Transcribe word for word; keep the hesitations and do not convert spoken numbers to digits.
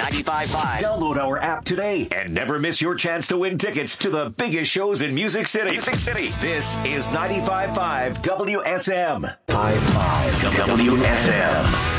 ninety-five point five. Download our app today and never miss your chance to win tickets to the biggest shows in Music City. Music City. This is ninety-five point five W S M. five five W S M.